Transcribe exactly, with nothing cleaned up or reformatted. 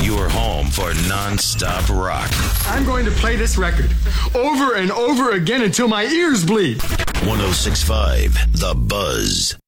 Your home for non-stop rock. I'm going to play this record over and over again until my ears bleed. one oh six point five The Buzz.